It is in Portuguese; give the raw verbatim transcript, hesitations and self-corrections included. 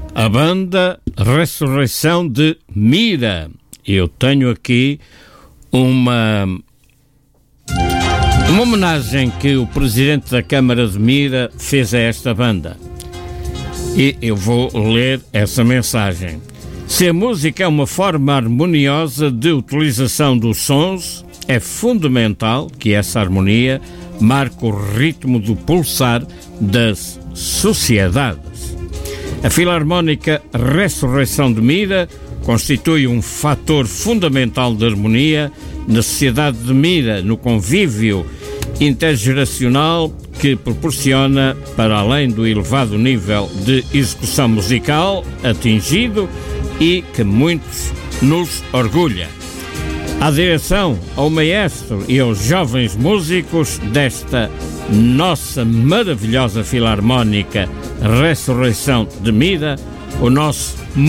a banda Ressurreição de Mira. Eu tenho aqui uma, uma homenagem que o presidente da Câmara de Mira fez a esta banda. E eu vou ler essa mensagem. Se a música é uma forma harmoniosa de utilização dos sons, é fundamental que essa harmonia marque o ritmo do pulsar das sociedades. A Filarmónica Ressurreição de Mira constitui um fator fundamental de harmonia na sociedade de Mira, no convívio intergeracional que proporciona, para além do elevado nível de execução musical atingido e que muitos nos orgulha. À direção, ao maestro e aos jovens músicos desta nossa maravilhosa Filarmónica Ressurreição de Mira, o nosso